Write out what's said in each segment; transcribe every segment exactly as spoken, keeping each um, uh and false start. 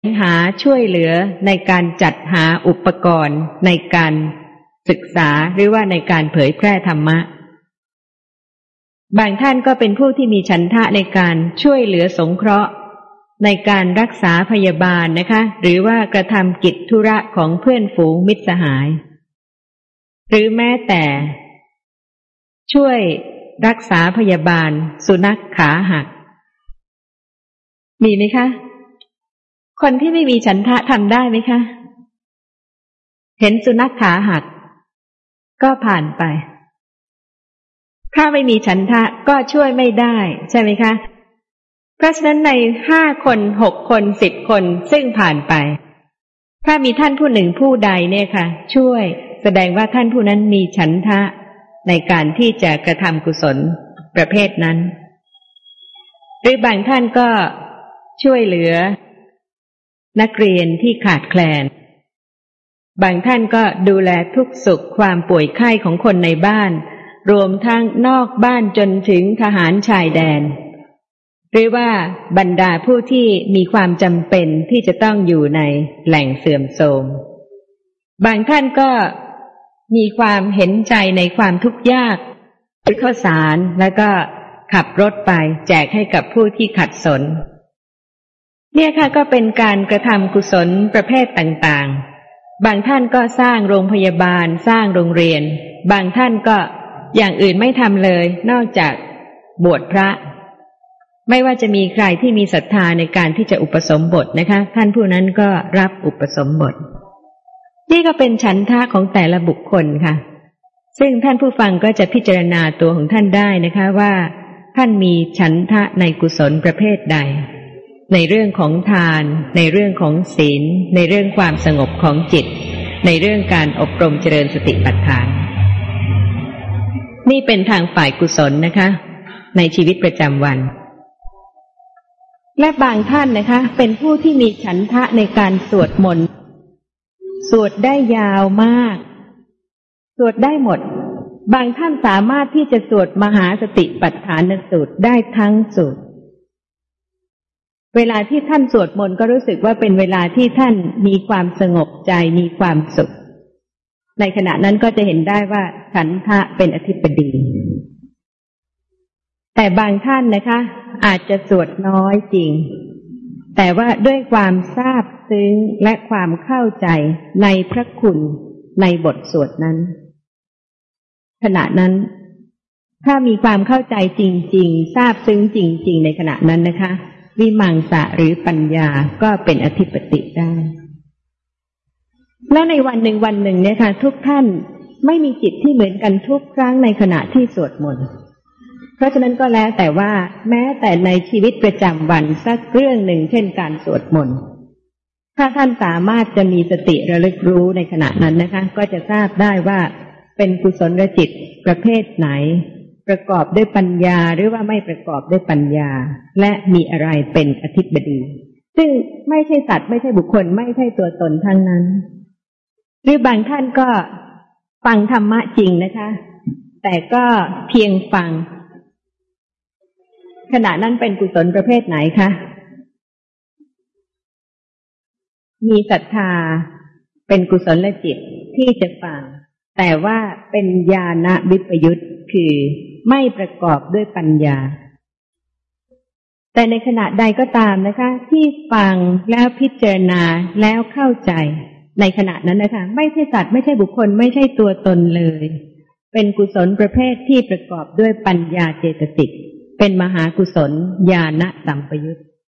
หาช่วยเหลือในการจัดหาอุปกรณ์ในการศึกษาหรือว่าในการเผยแพร่ธรรมะบางท่านก็เป็นผู้ที่มีฉันทะในการช่วยเหลือสงเคราะห์ในการรักษาพยาบาลนะคะหรือว่ากระทำกิจธุระของเพื่อนฝูงมิตรสหายหรือแม้แต่ช่วยรักษาพยาบาลสุนัขขาหักมีไหมคะคนที่ไม่มีฉันทะทำได้ไหมคะเห็นสุนัขขาหักก็ผ่านไปถ้าไม่มีฉันทะก็ช่วยไม่ได้ใช่ไหมคะเพราะฉะนั้นในห้าคนหกคนสิบคนซึ่งผ่านไปถ้ามีท่านผู้หนึ่งผู้ใดเนี่ยค่ะช่วยแสดงว่าท่านผู้นั้นมีฉันทะในการที่จะกระทำกุศลประเภทนั้นหรือบางท่านก็ช่วยเหลือนักเรียนที่ขาดแคลนบางท่านก็ดูแลทุกสุขความป่วยไข้ของคนในบ้านรวมทั้งนอกบ้านจนถึงทหารชายแดนหรือว่าบรรดาผู้ที่มีความจำเป็นที่จะต้องอยู่ในแหล่งเสื่อมโทรมบางท่านก็มีความเห็นใจในความทุกข์ยากซื้อข้าวสารแล้วก็ขับรถไปแจกให้กับผู้ที่ขัดสนเนี่ยค่ะก็เป็นการกระทำกุศลประเภทต่างๆบางท่านก็สร้างโรงพยาบาลสร้างโรงเรียนบางท่านก็อย่างอื่นไม่ทำเลยนอกจากบวชพระไม่ว่าจะมีใครที่มีศรัทธาในการที่จะอุปสมบทนะคะท่านผู้นั้นก็รับอุปสมบทนี่ก็เป็นฉันทะของแต่ละบุคคลค่ะซึ่งท่านผู้ฟังก็จะพิจารณาตัวของท่านได้นะคะว่าท่านมีฉันทะในกุศลประเภทใดในเรื่องของทานในเรื่องของศีลในเรื่องความสงบของจิตในเรื่องการอบรมเจริญสติปัฏฐานนี่เป็นทางฝ่ายกุศลนะคะในชีวิตประจำวันและบางท่านนะคะเป็นผู้ที่มีฉันทะในการสวดมนต์สวดได้ยาวมากสวดได้หมดบางท่านสามารถที่จะสวดมหาสติปัฏฐานสูตรได้ทั้งสูตรเวลาที่ท่านสวดมนต์ก็รู้สึกว่าเป็นเวลาที่ท่านมีความสงบใจมีความสุขในขณะนั้นก็จะเห็นได้ว่าฉันทะเป็นอธิปดีแต่บางท่านนะคะอาจจะสวดน้อยจริงแต่ว่าด้วยความซาบซึ้งและความเข้าใจในพระคุณในบทสวดนั้นขณะนั้นถ้ามีความเข้าใจจริงๆซาบซึ้งจริงๆในขณะนั้นนะคะวิมังสะหรือปัญญาก็เป็นอธิปติได้แล้วในวันหนึ่งวันหนึ่งเนี่ยค่ะทุกท่านไม่มีจิตที่เหมือนกันทุกครั้งในขณะที่สวดมนต์เพราะฉะนั้นก็แล้วแต่ว่าแม้แต่ในชีวิตประจำวันสักเรื่องหนึ่งเช่นการสวดมนต์ถ้าท่านสามารถจะมีสติระลึกรู้ในขณะนั้นนะคะก็จะทราบได้ว่าเป็นกุศลจิตประเภทไหนประกอบด้วยปัญญาหรือว่าไม่ประกอบด้วยปัญญาและมีอะไรเป็นอธิปดีซึ่งไม่ใช่สัตว์ไม่ใช่บุคคลไม่ใช่ตัวตนทั้งนั้นหรือบางท่านก็ฟังธรรมะจริงนะคะแต่ก็เพียงฟังขณะนั้นเป็นกุศลประเภทไหนคะมีศรัทธาเป็นกุศลจิตที่จะฟังแต่ว่าเป็นญาณวิปยุตคือไม่ประกอบด้วยปัญญาแต่ในขณะใดก็ตามนะคะที่ฟังแล้วพิจารณาแล้วเข้าใจในขณะนั้นนะคะไม่ใช่สัตว์ไม่ใช่บุคคลไม่ใช่ตัวตนเลยเป็นกุศลประเภทที่ประกอบด้วยปัญญาเจตสิกเป็นมหากุศลญาณสัมปยุต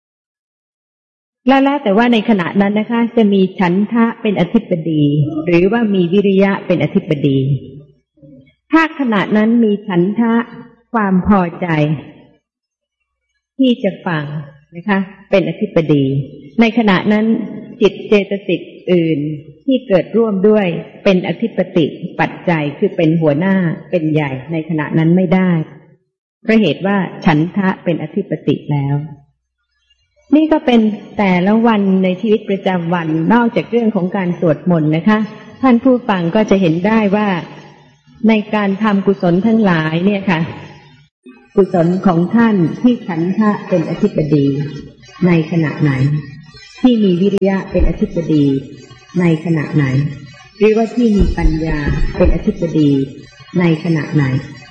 แล้วแต่ว่าในขณะนั้นนะคะจะมีฉันทะเป็นอธิปดีหรือว่ามีวิริยะเป็นอธิปดีถ้าขณะนั้นมีฉันทะความพอใจที่จะฟังนะคะเป็นอธิปดีในขณะนั้นจิตเจตสิกอื่นที่เกิดร่วมด้วยเป็นอธิปติปัจจัยคือเป็นหัวหน้าเป็นใหญ่ในขณะนั้นไม่ได้เพราะเหตุว่าฉันทะเป็นอธิปติแล้วนี่ก็เป็นแต่ละวันในชีวิตประจำวันนอกจากเรื่องของการสวดมนต์นะคะท่านผู้ฟังก็จะเห็นได้ว่าในการทำกุศลทั้งหลายเนี่ยค่ะกุศลของท่านที่ฉันทะเป็นอธิปดีในขณะไหนที่มีวิริยะเป็นอธิปดีในขณะไหนหรือว่าที่มีปัญญาเป็นอธิปดีในขณะไหน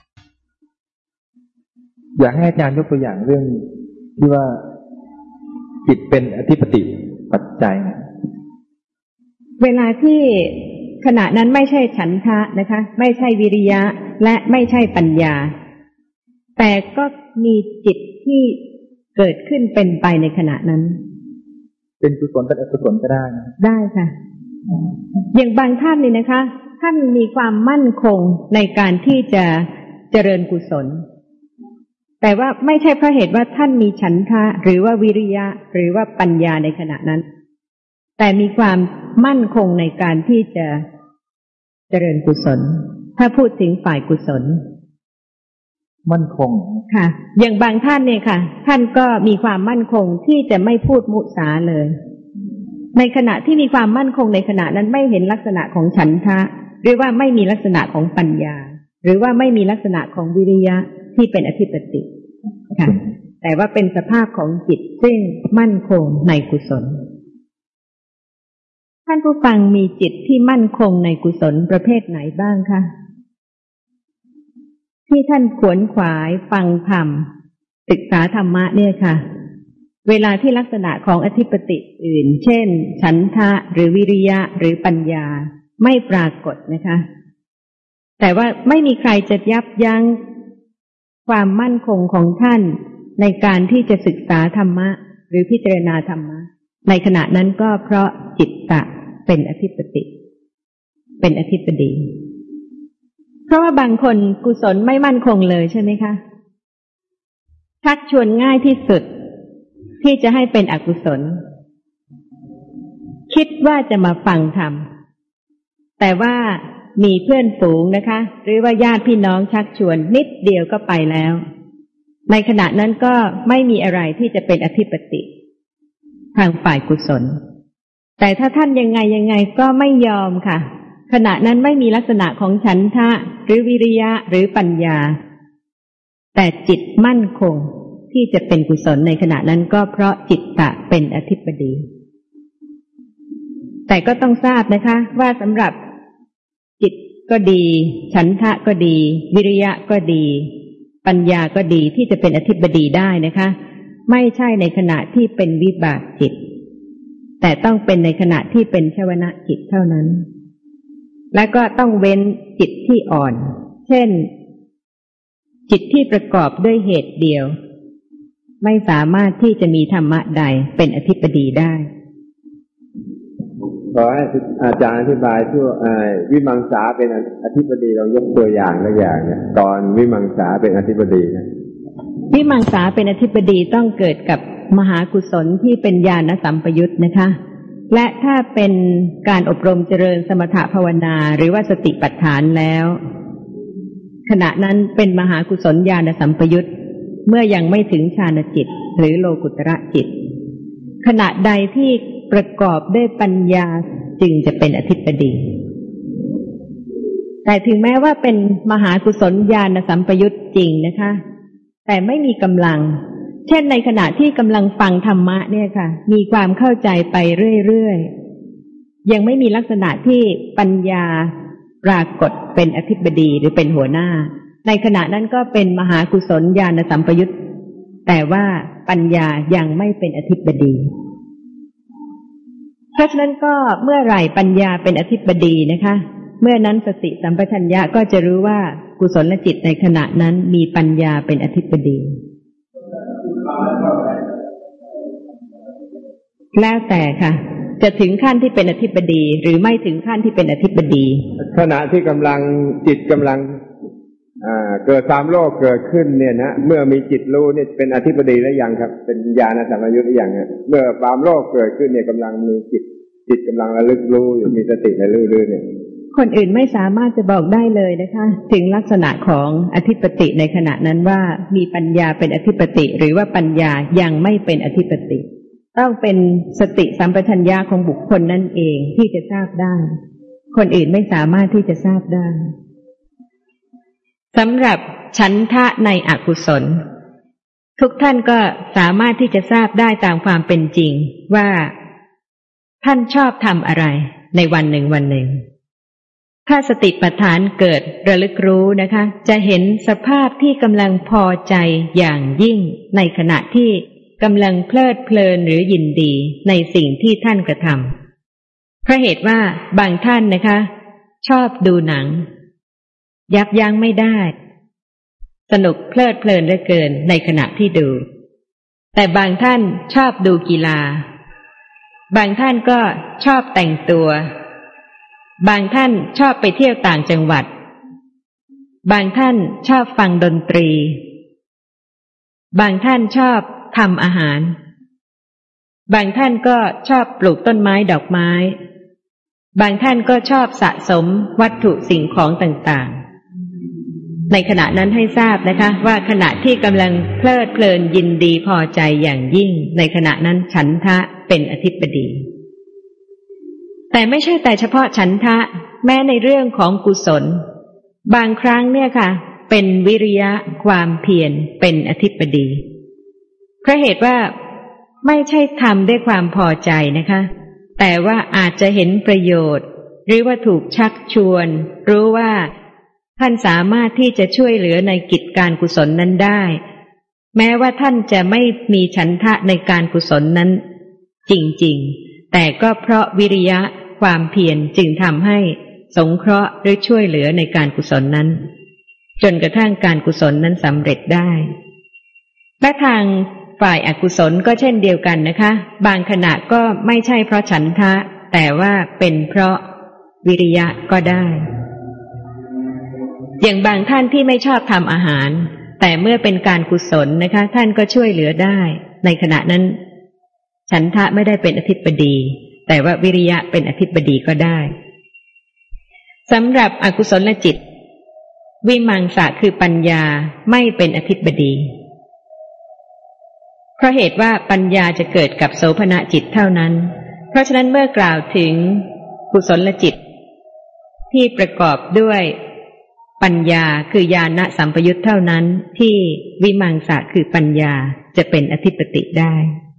อยากให้อาจารย์ยกตัวอย่างเรื่องที่ว่าจิตเป็นอธิปติปัจจัยเวลาที่ขณะนั้นไม่ใช่ฉันทะนะคะไม่ใช่วิริยะและไม่ใช่ปัญญาแต่ก็มีจิตที่เกิดขึ้นเป็นไปในขณะนั้นเป็นกุศลเป็นอกุศลก็ได้นะได้ค่ะอย่างบางท่านนี่นะคะท่านมีความมั่นคงในการที่จะเจริญกุศลแต่ว่าไม่ใช่เพราะเหตุว่าท่านมีฉันทะหรือว่าวิริยะหรือว่าปัญญาในขณะนั้นแต่มีความมั่นคงในการที่จะเจริญกุศลถ้าพูดถึงฝ่ายกุศลมั่นคงค่ะอย่างบางท่านเนี่ยค่ะท่านก็มีความมั่นคงที่จะไม่พูดมุสาเลยในขณะที่มีความมั่นคงในขณะนั้นไม่เห็นลักษณะของฉันทะหรือว่าไม่มีลักษณะของปัญญาหรือว่าไม่มีลักษณะของวิริยะที่เป็นอธิปติค่ะแต่ว่าเป็นสภาพของจิตซึ่งมั่นคงในกุศลท่านผู้ฟังมีจิตที่มั่นคงในกุศลประเภทไหนบ้างคะที่ท่านขวนขวายฟังธรรมศึกษาธรรมะเนี่ยค่ะเวลาที่ลักษณะของอธิปติอื่นเช่นฉันทะหรือวิริยะหรือปัญญาไม่ปรากฏนะคะแต่ว่าไม่มีใครจะยับยั้งความมั่นคงของท่านในการที่จะศึกษาธรรมะหรือพิจารณาธรรมะในขณะนั้นก็เพราะจิตตะเป็นอธิปติเป็นอธิปดีเพราะว่าบางคนกุศลไม่มั่นคงเลยใช่ไหมคะชักชวนง่ายที่สุดที่จะให้เป็นอกุศลคิดว่าจะมาฟังธรรมแต่ว่ามีเพื่อนฝูงนะคะหรือว่าญาติพี่น้องชักชวนนิดเดียวก็ไปแล้วในขณะนั้นก็ไม่มีอะไรที่จะเป็นอธิปติทางฝ่ายกุศลแต่ถ้าท่านยังไงยังไงก็ไม่ยอมค่ะขณะนั้นไม่มีลักษณะของฉันทะหรือวิริยะหรือปัญญาแต่จิตมั่นคงที่จะเป็นกุศลในขณะนั้นก็เพราะจิตตะเป็นอธิปดีแต่ก็ต้องทราบนะคะว่าสำหรับจิตก็ดีฉันทะก็ดีวิริยะก็ดีปัญญาก็ดีที่จะเป็นอธิปดีได้นะคะไม่ใช่ในขณะที่เป็นวิบากจิตแต่ต้องเป็นในขณะที่เป็นชวนะจิตเท่านั้นและก็ต้องเว้นจิตที่อ่อนเช่นจิตที่ประกอบด้วยเหตุเดียวไม่สามารถที่จะมีธรรมะใดเป็นอธิปดีได้ขอให้อาจารย์อธิบายทั่ววิมังสาเป็นอธิปดีเรายกตัวอย่างตัวอย่างเนี่ยตอนวิมังสาเป็นอธิปดีนะวิมังสาเป็นอธิปดีต้องเกิดกับมหากุศลที่เป็นญาณสัมปยุตนะคะและถ้าเป็นการอบรมเจริญสมถภาวนาหรือว่าสติปัฏฐานแล้วขณะนั้นเป็นมหากุศลญาณสัมปยุตเมื่อยังไม่ถึงฌานจิตหรือโลกุตระจิตขณะใดที่ประกอบด้วยปัญญาจึงจะเป็นอธิปดีแต่ถึงแม้ว่าเป็นมหากุศลญาณสัมปยุตจริงนะคะแต่ไม่มีกำลังเช่นในขณะที่กำลังฟังธรรมะเนี่ยค่ะมีความเข้าใจไปเรื่อยๆยังไม่มีลักษณะที่ปัญญาปรากฏเป็นอธิปดีหรือเป็นหัวหน้าในขณะนั้นก็เป็นมหากุศลญาณสัมปยุตแต่ว่าปัญญายังไม่เป็นอธิปดีเพราะฉะนั้นก็เมื่อไหร่ปัญญาเป็นอธิปดีนะคะเมื่อนั้นสติสัมปชัญญะก็จะรู้ว่ากุศลจิตในขณะนั้นมีปัญญาเป็นอธิปดีแล้วแต่ค่ะจะถึงขั้นที่เป็นอธิปดีหรือไม่ถึงขั้นที่เป็นอธิปดีขณะที่กำลังจิตกำลังเกิดสามโลกเกิดขึ้นเนี่ยนะเมื่อมีจิตรู้เนี่ยเป็นอธิปดีแล้วยังครับเป็นญาณสัมปยุตหรือยังเมื่อสามโลกเกิดขึ้นเนี่ยกำลังมีจิตจิตกำลังระลึกรู้อยู่มีสติระลึกรู้เนี่ยคนอื่นไม่สามารถจะบอกได้เลยนะคะถึงลักษณะของอธิปติในขณะนั้นว่ามีปัญญาเป็นอธิปติหรือว่าปัญญายังไม่เป็นอธิปติต้องเป็นสติสัมปชัญญะของบุคคลนั่นเองที่จะทราบได้คนอื่นไม่สามารถที่จะทราบได้สำหรับฉันทะในอกุศลทุกท่านก็สามารถที่จะทราบได้ตามความเป็นจริงว่าท่านชอบทำอะไรในวันหนึ่งวันหนึ่งถ้าสติปัฏฐานเกิดระลึกรู้นะคะจะเห็นสภาพที่กำลังพอใจอย่างยิ่งในขณะที่กำลังเพลิดเพลินหรือยินดีในสิ่งที่ท่านกระทำเพราะเหตุว่าบางท่านนะคะชอบดูหนังยับยั้งไม่ได้สนุกเพลิดเพลินเหลือเกินในขณะที่ดูแต่บางท่านชอบดูกีฬาบางท่านก็ชอบแต่งตัวบางท่านชอบไปเที่ยวต่างจังหวัดบางท่านชอบฟังดนตรีบางท่านชอบทำอาหารบางท่านก็ชอบปลูกต้นไม้ดอกไม้บางท่านก็ชอบสะสมวัตถุสิ่งของต่างๆในขณะนั้นให้ทราบนะคะว่าขณะที่กำลังเพลิดเพลินยินดีพอใจอย่างยิ่งในขณะนั้นฉันทะเป็นอธิปดีแต่ไม่ใช่แต่เฉพาะฉันทะแม้ในเรื่องของกุศลบางครั้งเนี่ยค่ะเป็นวิริยะความเพียรเป็นอธิปดีเพราะเหตุว่าไม่ใช่ทำด้วยความพอใจนะคะแต่ว่าอาจจะเห็นประโยชน์หรือว่าถูกชักชวนรู้ว่าท่านสามารถที่จะช่วยเหลือในกิจการกุศลนั้นได้แม้ว่าท่านจะไม่มีฉันทะในการกุศลนั้นจริงๆแต่ก็เพราะวิริยะความเพียรจึงทำให้สงเคราะห์หรือช่วยเหลือในการกุศลนั้นจนกระทั่งการกุศลนั้นสำเร็จได้และทางฝ่ายอกุศลก็เช่นเดียวกันนะคะบางขณะก็ไม่ใช่เพราะฉันทะแต่ว่าเป็นเพราะวิริยะก็ได้อย่างบางท่านที่ไม่ชอบทำอาหารแต่เมื่อเป็นการกุศลนะคะท่านก็ช่วยเหลือได้ในขณะนั้นฉันทะไม่ได้เป็นอธิปดีแต่ว่าวิริยะเป็นอธิปดีก็ได้สำหรับอกุศลจิตวิมังสะคือปัญญาไม่เป็นอธิปดีเพราะเหตุว่าปัญญาจะเกิดกับโสภณจิตเท่านั้นเพราะฉะนั้นเมื่อกล่าวถึงกุศลจิตที่ประกอบด้วยปัญญาคือญาณสัมปยุตเท่านั้นที่วิมังสะคือปัญญาจะเป็นอธิปติได้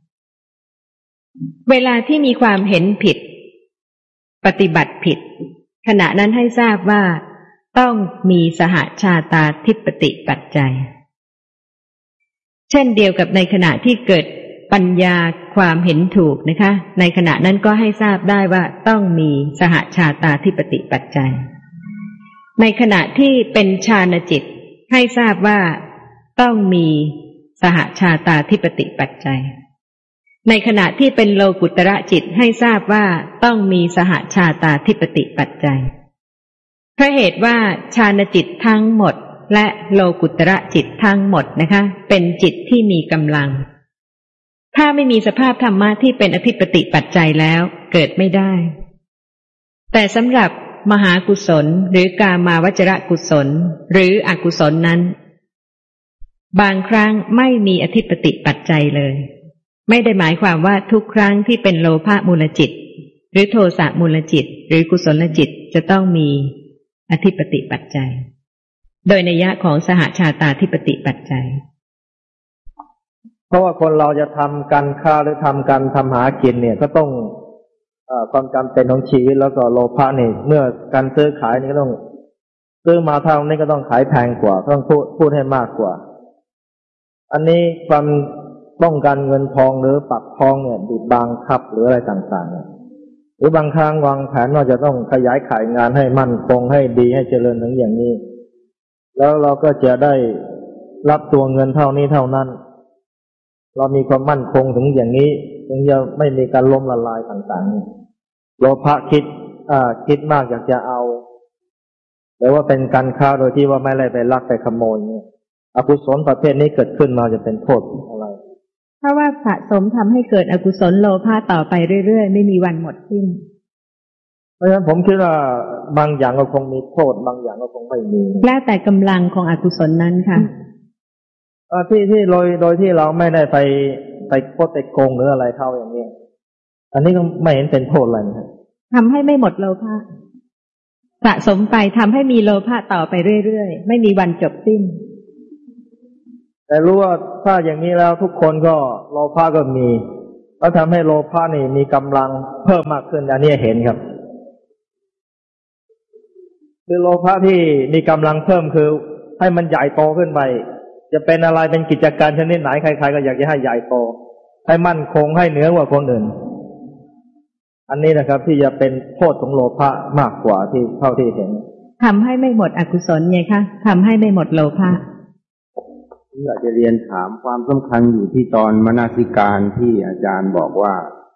เวลาที่มีความเห็นผิดปฏิบัติผิดขณะนั้นให้ทราบว่าต้องมีสหชาตาธิปติปัจจัยเช่นเดียวกับในขณะที่เกิดปัญญาความเห็นถูกนะคะในขณะนั้นก็ให้ทราบได้ว่าต้องมีสหชาตาธิปติปัจจัยในขณะที่เป็นฌานจิตให้ทราบว่าต้องมีสหชาตาธิปติปัจจัยในขณะที่เป็นโลกุตระจิตให้ทราบว่าต้องมีสหชาตาธิปติปัจจัยเพราะเหตุว่าฌานจิตทั้งหมดและโลกุตระจิตทั้งหมดนะคะเป็นจิตที่มีกำลังถ้าไม่มีสภาพธรรมะที่เป็นอธิปติปัจจัยแล้วเกิดไม่ได้แต่สำหรับมหากุศลหรือกามาวจรกุศลหรืออกุศลนั้นบางครั้งไม่มีอธิปติปัจจัยเลยไม่ได้หมายความว่าทุกครั้งที่เป็นโลภะมูลจิตหรือโทสะมูลจิตหรือกุศลจิตจะต้องมีอธิปติปัจจัยโดยนัยยะของสหชาตาธิปติปัจจัยเพราะว่าคนเราจะทำการค้าหรือทำการทำหากินเนี่ยก็ต้องเอ่อความจำเป็นของชีวิตแล้วก็โลภะนี่เมื่อการซื้อขายนี่ก็ต้องซื้อมาเท่านี้ก็ต้องขายแพงกว่าต้องพูดพูดให้มากกว่าอันนี้ความต้องการเงินทองหรือปักทองเนี่ยบีบบังคับหรืออะไรต่างๆเนี่ยหรือบางครั้งวางแผนว่าจะต้องขยายขายงานให้มั่นคงให้ดีให้เจริญถึงอย่างนี้แล้วเราก็จะได้รับตัวเงินเท่านี้เท่านั้นเรามีความมั่นคงถึงอย่างนี้ถึงจะไม่มีการล้มละลายต่างๆโลภะคิดอ่าคิดมากอยากจะเอาแต่ว่าเป็นการค้าโดยที่ว่าไม่ได้ไปลักไปขโมยเนี่ยอกุศลประเภทนี้เกิดขึ้นมาจะเป็นโทษอะไรเพราะว่าสะสมทำให้เกิดอกุศลโลภะต่อไปเรื่อยๆไม่มีวันหมดสิ้นเพราะฉะนั้นผมคิดว่าบางอย่างก็คงมีโทษบางอย่างก็คงไม่มีแล้วแต่กำลังของอกุศลนั้นค่ะที่ที่โดยโดยที่เราไม่ได้ไปไปโคตรไปโกงหรืออะไรเข้าอย่างนี้อันนี้ก็ไม่เห็นเป็นโทษอะไรนะทำให้ไม่หมดโลภะสะสมไปทำให้มีโลภะต่อไปเรื่อยๆไม่มีวันจบสิ้นแต่รู้ว่าถ้าอย่างนี้แล้วทุกคนก็โลภะก็มีแล้วทำให้โลภะนี่มีกำลังเพิ่มมากขึ้นอันนี้เห็นครับคือโลภะที่มีกำลังเพิ่มคือให้มันใหญ่โตขึ้นไปจะเป็นอะไรเป็นกิจการชนิดไหนใครๆก็อยากจะให้ใหญ่โตให้มั่นคงให้เหนือกว่าคนอื่นอันนี้นะครับที่จะเป็นโทษของโลภะมากกว่าที่เท่าที่เห็นทำให้ไม่หมดอกุศลไงคะทำให้ไม่หมดโลภะอยากจะเรียนถามความสำคัญอยู่ที่ตอนมนสิการที่อาจารย์บอกว่า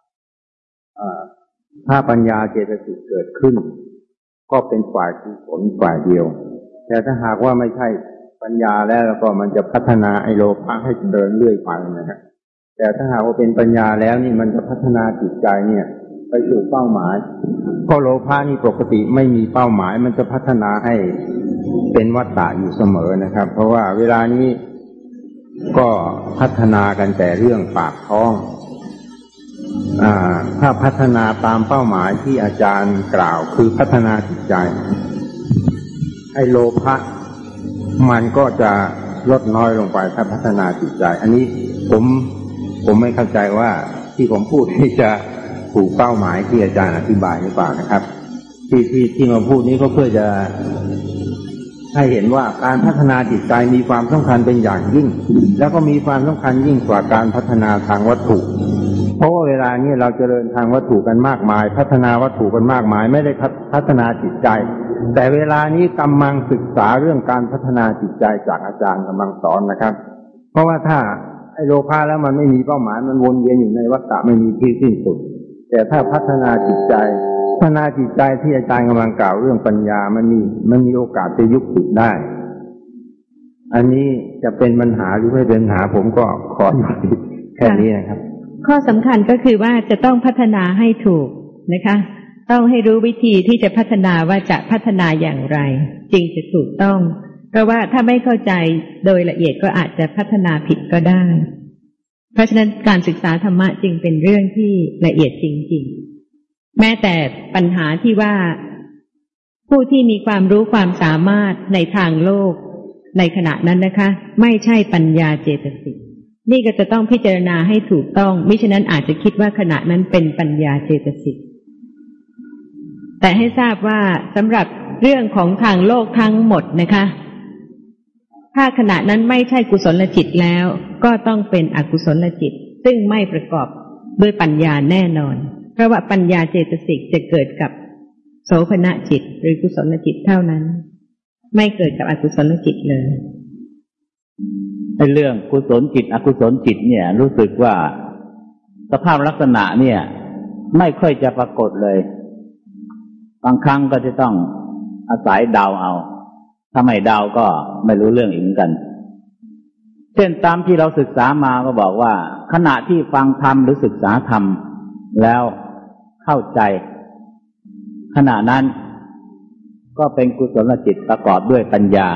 ถ้าปัญญาเจตสิกเกิดขึ้นก็เป็นฝ่ายกุศลฝ่ายเดียวแต่ถ้าหากว่าไม่ใช่ปัญญาแล้วแล้วก็มันจะพัฒนาไอโลภะให้เจริญเรื่อยไปนะครับแต่ถ้าหากว่าเป็นปัญญาแล้วนี่มันจะพัฒนาจิตใจเนี่ยไปสู่เป้าหมายก็โลภะนี่ปกติไม่มีเป้าหมายมันจะพัฒนาให้เป็นวัฏฏะอยู่เสมอนะครับเพราะว่าเวลานี้ก็พัฒนากันแต่เรื่องปากท้องอ่าถ้าพัฒนาตามเป้าหมายที่อาจารย์กล่าวคือพัฒนาจิตใจไอ้โลภะมันก็จะลดน้อยลงไปถ้าพัฒนาจิตใจอันนี้ผมผมไม่เข้าใจว่าที่ผมพูดนี่จะถูกเป้าหมายที่อาจารย์อธิบายหรือเปล่านะครับที่ที่ที่มาพูดนี้ก็เพื่อจะให้เห็นว่าการพัฒนาจิตใจมีความสำคัญเป็นอย่างยิ่งแล้วก็มีความสำคัญยิ่งกว่าการพัฒนาทางวัตถุเพราะว่าเวลานี้เราเจริญทางวัตถุกันมากมายพัฒนาวัตถุกันมากมายไม่ได้พัฒนาจิตใจแต่เวลานี้กำลังศึกษาเรื่องการพัฒนาจิตใจจากอาจารย์กำลังสอนนะครับเพราะว่าถ้าไอ้โลภะแล้วมันไม่มีเป้าหมายมันวนเวียนอยู่ในวัฏฏะไม่มีที่สิ้นสุดแต่ถ้าพัฒนาจิตใจพัฒนาจิตใจที่อาจารย์กำลังกล่าวเรื่องปัญญามันมีมันมีโอกาสจะยุติได้อันนี้จะเป็นปัญหาหรือไม่เป็นปัญหาผมก็ขอยุติแค่นี้นะครับข้อสำคัญก็คือว่าจะต้องพัฒนาให้ถูกนะคะต้องให้รู้วิธีที่จะพัฒนาว่าจะพัฒนาอย่างไรจึงจะถูกต้องเพราะว่าถ้าไม่เข้าใจโดยละเอียดก็อาจจะพัฒนาผิดก็ได้เพราะฉะนั้นการศึกษาธรรมะจึงเป็นเรื่องที่ละเอียดจริงๆแม้แต่ปัญหาที่ว่าผู้ที่มีความรู้ความสามารถในทางโลกในขณะนั้นนะคะไม่ใช่ปัญญาเจตสิกนี่ก็จะต้องพิจารณาให้ถูกต้องมิฉะนั้นอาจจะคิดว่าขณะนั้นเป็นปัญญาเจตสิกแต่ให้ทราบว่าสำหรับเรื่องของทางโลกทั้งหมดนะคะถ้าขณะนั้นไม่ใช่กุศลจิตแล้วก็ต้องเป็นอกุศลจิตซึ่งไม่ประกอบด้วยปัญญาแน่นอนเพราะว่าปัญญาเจตสิกจะเกิดกับโสภณจิตหรือกุศลจิตเท่านั้นไม่เกิดกับอกุศลจิตเลยในเรื่องกุศลจิตอกุศลจิตเนี่ยรู้สึกว่าสภาพลักษณะเนี่ยไม่ค่อยจะปรากฏเลยบางครั้งก็จะต้องอาศัยเดาเอาถ้าไม่เดาก็ไม่รู้เรื่องอีกเหมือนกันเช่นตามที่เราศึกษามาก็บอกว่าขณะที่ฟังธรรมหรือศึกษาธรรมแล้วเข้าใจขณะนั้นก็เป็นกุศลจิตประกอบด้วยปัญญา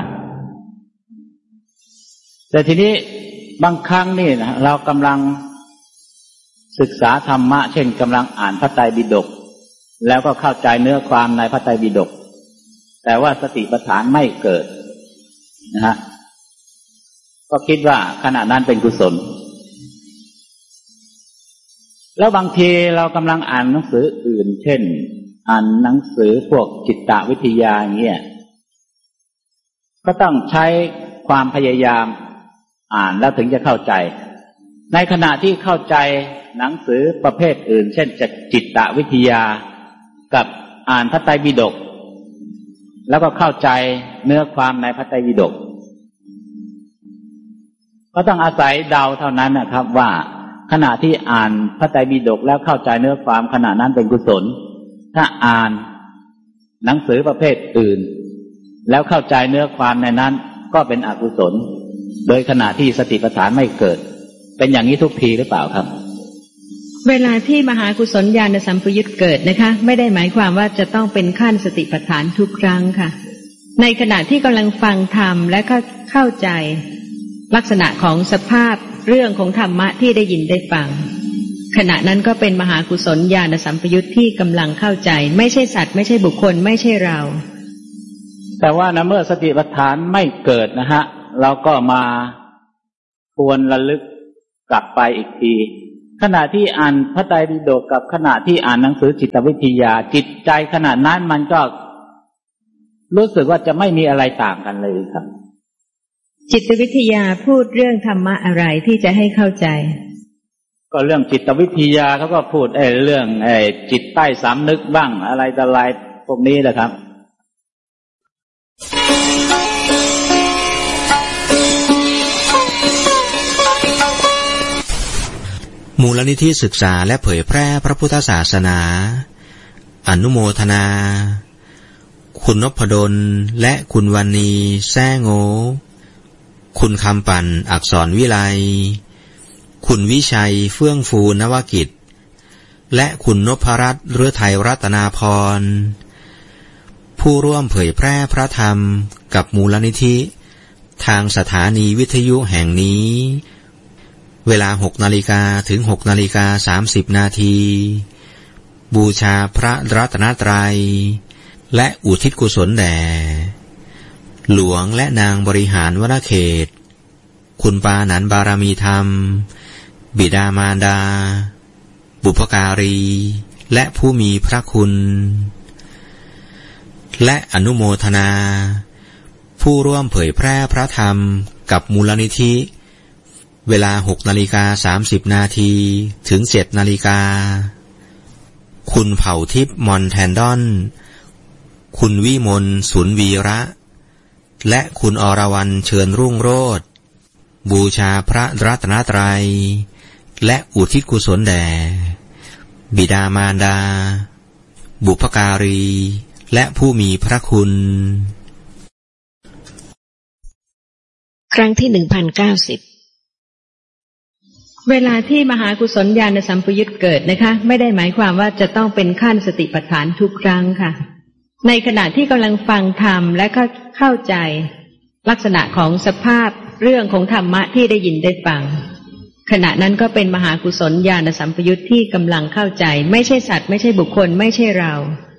แต่ทีนี้บางครั้งนี่นะเรากำลังศึกษาธรรมะเช่นกำลังอ่านพระไตรปิฎกแล้วก็เข้าใจเนื้อความในพระไตรปิฎกแต่ว่าสติปัฏฐานไม่เกิดนะฮะก็คิดว่าขณะนั้นเป็นกุศลแล้วบางทีเรากำลังอ่านหนังสืออื่นเช่นอ่านหนังสือพวกจิตวิทยาอย่างเงี้ยก็ต้องใช้ความพยายามอ่านแล้วถึงจะเข้าใจในขณะที่เข้าใจหนังสือประเภทอื่นเช่นจิตวิทยากับอ่านพระไตรปิฎกแล้วก็เข้าใจเนื้อความในพระไตรปิฎกก็ต้องอาศัยเดาเท่านั้นนะครับว่าขณะที่อ่านพระไตรปิฎกแล้วเข้าใจเนื้อความขณะนั้นเป็นกุศลถ้าอ่านหนังสือประเภทอื่นแล้วเข้าใจเนื้อความในนั้นก็เป็นอกุศลโดยขณะที่สติปัฏฐานไม่เกิดเป็นอย่างนี้ทุกทีหรือเปล่าครับเวลาที่มหากุศลญาณสัมปยุตเกิดนะคะไม่ได้หมายความว่าจะต้องเป็นขั้นสติปัฏฐานทุกครั้งค่ะในขณะที่กำลังฟังธรรมและก็เข้าใจลักษณะของสภาพเรื่องของธรรมะที่ได้ยินได้ฟังขณะนั้นก็เป็นมหากุศลญาณสัมปยุตที่กำลังเข้าใจไม่ใช่สัตว์ไม่ใช่บุคคลไม่ใช่เราแต่ว่านะเมื่อสติปัฏฐานไม่เกิดนะฮะเราก็มาควรระลึกกลับไปอีกทีขณะที่อ่านพระไตรปิฎกกับขณะที่อ่านหนังสือจิตวิทยาจิตใจขณะนั้นมันก็รู้สึกว่าจะไม่มีอะไรต่างกันเลยครับจิตวิทยาพูดเรื่องธรรมะอะไรที่จะให้เข้าใจก็เรื่องจิตวิทยาเขาก็พูดไอ้เรื่องไอ้จิตใต้สำนึกบ้างอะไรต่ออะไรพวกนี้แหละครับมูลนิธิศึกษาและเผยแพร่พระพุทธศาสนาอนุโมทนาคุณนพดลและคุณวรรณีแซ่โงคุณคำปั่นอักษรวิไลคุณวิชัยเฟื่องฟูนวกิจและคุณนพรัตน์ฤทัยรัตนาพรผู้ร่วมเผยแพร่พระธรรมกับมูลนิธิทางสถานีวิทยุแห่งนี้เวลาหกนาฬิกาถึงหกนาฬิกาสามสิบนาทีบูชาพระรัตนตรัยและอุทิศกุศลแด่หลวงและนางบริหารวรเขตคุณปานันบารมีธรรมบิดามารดาบุพการีและผู้มีพระคุณและอนุโมทนาผู้ร่วมเผยแพร่พระธรรมกับมูลนิธิเวลาหกนาฬิกาสามสิบนาทีถึงเจ็ดนาฬิกาคุณเผ่าทิพย์มอนแทนดอนคุณวิมลสุนวีระและคุณอรวรรณเชิญรุ่งโรจน์บูชาพระรัตนตรัยและอุทิศกุศลแด่บิดามารดาบุพการีและผู้มีพระคุณครั้งที่หนึ่งพันเก้าสิบเวลาที่มหากุศลญาณสัมปยุตเกิดนะคะไม่ได้หมายความว่าจะต้องเป็นขั้นสติปัฏฐานทุกครั้งค่ะในขณะที่กำลังฟังธรรมและก็เข้าใจลักษณะของสภาพเรื่องของธรรมะที่ได้ยินได้ฟังขณะนั้นก็เป็นมหากุศลญาณสัมปยุตที่กำลังเข้าใจไม่ใช่สัตว์ไม่ใช่บุคคลไม่ใช่เรา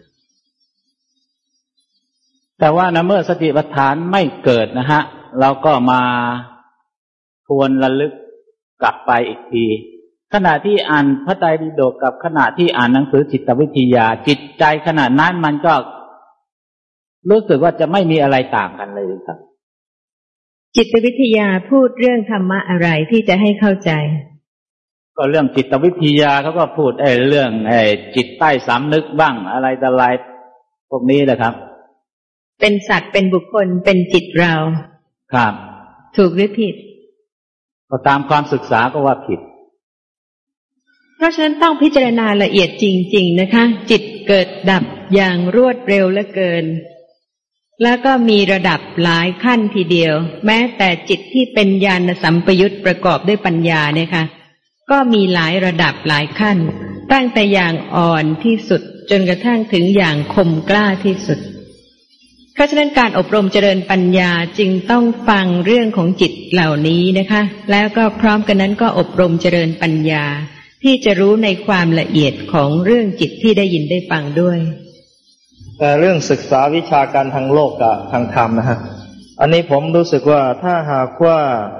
แต่ว่านะเมื่อสติปัฏฐานไม่เกิดนะฮะเราก็มาทวนระลึกกลับไปอีกทีขณะที่อ่านพระไตรปิฎกกับขณะที่อ่านหนังสือจิตวิทยาจิตใจขณะนั้นมันก็รู้สึกว่าจะไม่มีอะไรต่างกันเลยครับจิตวิทยาพูดเรื่องธรรมะอะไรที่จะให้เข้าใจก็เรื่องจิตวิทยาเขาก็พูดไอ้เรื่องไอ้จิตใต้สำนึกบ้างอะไรต่ออะไรพวกนี้แหละครับเป็นสัตว์เป็นบุคคลเป็นจิตเราครับถูกหรือผิดก็ตามความศึกษาก็ว่าผิดเพราะฉะนั้นต้องพิจารณาละเอียดจริงๆนะคะจิตเกิดดับอย่างรวดเร็วเหลือเกินแล้วก็มีระดับหลายขั้นทีเดียวแม้แต่จิตที่เป็นญาณสัมปยุตประกอบด้วยปัญญาเนี่ยค่ะก็มีหลายระดับหลายขั้นตั้งแต่อย่างอ่อนที่สุดจนกระทั่งถึงอย่างคมกล้าที่สุดเพราะฉะนั้นการอบรมเจริญปัญญาจึงต้องฟังเรื่องของจิตเหล่านี้นะคะแล้วก็พร้อมกันนั้นก็อบรมเจริญปัญญาที่จะรู้ในความละเอียดของเรื่องจิตที่ได้ยินได้ฟังด้วยแต่เรื่องศึกษาวิชาการทางโลกกับทางธรรมนะฮะอันนี้ผมรู้สึกว่าถ้าหากว่า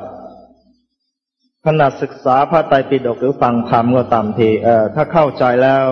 ขณะศึกษาพระไตรปิฎกหรือฟังธรรมก็ตามทีเอ่อถ้าเข้าใจแล้ว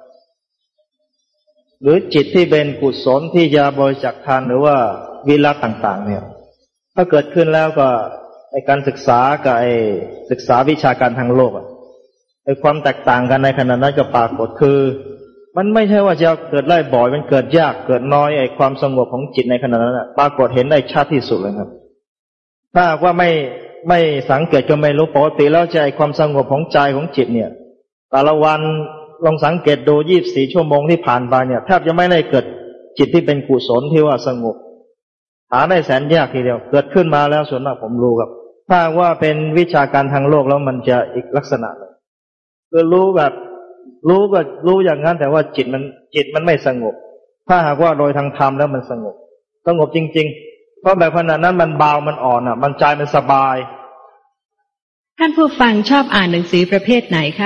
หรือจิตที่เป็นกุศลที่จะบริจาคทานหรือว่าวิรัตต่างๆเนี่ยถ้าเกิดขึ้นแล้วก็ในการศึกษากับไอ้ศึกษาวิชาการทางโลกอ่ะไอ้ความแตกต่างกันในขณะนั้นก็ปรากฏคือมันไม่ใช่ว่าจะเกิดได้บ่อยมันเกิดยากเกิดน้อยไอ้ความสงบของจิตในขณะนั้นปรากฏเห็นได้ชัดที่สุดเลยครับถ้าว่าไม่ไม่สังเกตก็ไม่รู้ปกติแล้วใจความสงบของใจของจิตเนี่ยแต่ละวันลองสังเกตดูยี่สิบสี่ชั่วโมงที่ผ่านไปเนี่ยแทบจะไม่ได้เกิดจิตที่เป็นกุศลที่ว่าสงบหาได้แสนยากทีเดียวเกิดขึ้นมาแล้วส่วนมากผมรู้ครับถ้าว่าเป็นวิชาการทางโลกแล้วมันจะอีกลักษณะเลยคือรู้แบบรู้ก็รู้อย่างนั้นแต่ว่าจิตมันจิตมันไม่สงบถ้าหากว่าโดยทางธรรมแล้วมันสงบสงบจริงๆเพราะแบบขณะนั้นมันเบามันอ่อนอ่ะมันใจมันสบายท่านผู้ฟังชอบอ่านหนังสือประเภทไหนคะ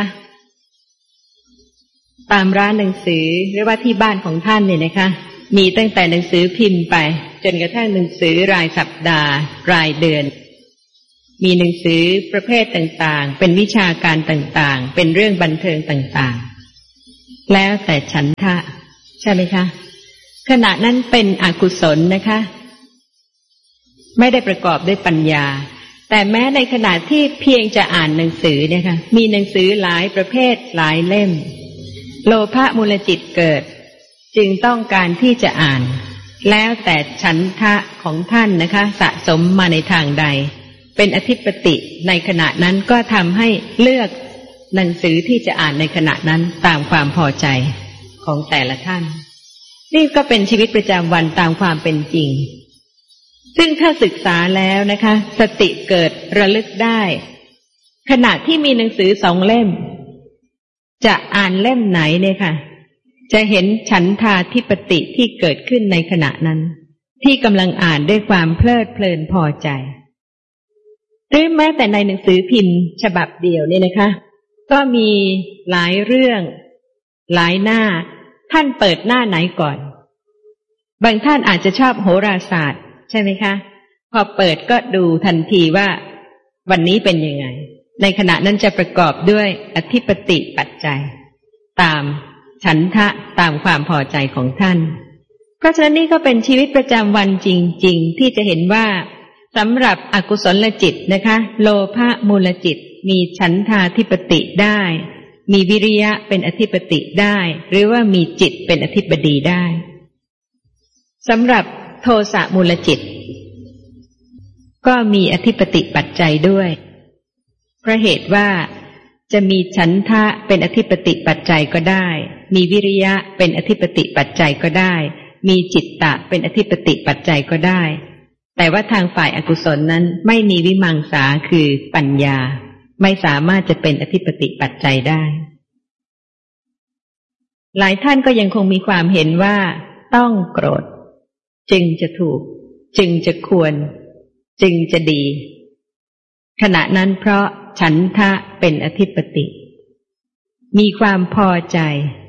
ตามร้านหนังสือหรือว่าที่บ้านของท่านเนี่ยนะคะมีตั้งแต่หนังสือพิมพ์ไปจนกระทั่งหนังสือรายสัปดาห์รายเดือนมีหนังสือประเภทต่างๆเป็นวิชาการต่างๆเป็นเรื่องบันเทิงต่างๆแล้วแต่ฉันทะใช่ไหมคะขณะนั้นเป็นอกุศลนะคะไม่ได้ประกอบด้วยปัญญาแต่แม้ในขณะที่เพียงจะอ่านหนังสือเนี่ยค่ะมีหนังสือหลายประเภทหลายเล่มโลภะมูลจิตเกิดจึงต้องการที่จะอ่านแล้วแต่ฉันทะของท่านนะคะสะสมมาในทางใดเป็นอธิปติในขณะนั้นก็ทำให้เลือกหนังสือที่จะอ่านในขณะนั้นตามความพอใจของแต่ละท่านนี่ก็เป็นชีวิตประจำวันตามความเป็นจริงซึ่งถ้าศึกษาแล้วนะคะสติเกิดระลึกได้ขณะที่มีหนังสือสองเล่มจะอ่านเล่มไหนเนี่ยค่ะจะเห็นฉันทาธิปติที่เกิดขึ้นในขณะนั้นที่กำลังอ่านด้วยความเพลิดเพลินพอใจหรือแม้แต่ในหนังสือพิมพ์ฉบับเดียวเนี่ยนะคะก็มีหลายเรื่องหลายหน้าท่านเปิดหน้าไหนก่อนบางท่านอาจจะชอบโหราศาสตร์ใช่ไหมคะพอเปิดก็ดูทันทีว่าวันนี้เป็นยังไงในขณะนั้นจะประกอบด้วยอธิปติปัจจัยตามฉันทะตามความพอใจของท่านเพราะฉะนั้นนี่ก็เป็นชีวิตประจำวันจริงๆที่จะเห็นว่าสำหรับอกุศลจิตนะคะโลภะมูลจิตมีฉันทาธิปติได้มีวิริยะเป็นอธิปติได้หรือว่ามีจิตเป็นอธิปดีได้สำหรับโทสะมูลจิตก็มีอธิปติปัจจัยด้วยเพราะเหตุว่าจะมีฉันทะเป็นอธิปติปัจจัยก็ได้มีวิริยะเป็นอธิปติปัจจัยก็ได้มีจิตตะเป็นอธิปติปัจจัยก็ได้แต่ว่าทางฝ่ายอกุศลนั้นไม่มีวิมังสาคือปัญญาไม่สามารถจะเป็นอธิปติปัจจัยได้หลายท่านก็ยังคงมีความเห็นว่าต้องโกรธจึงจะถูกจึงจะควรจึงจะดีขณะนั้นเพราะฉันทะเป็นอธิปติมีความพอใจ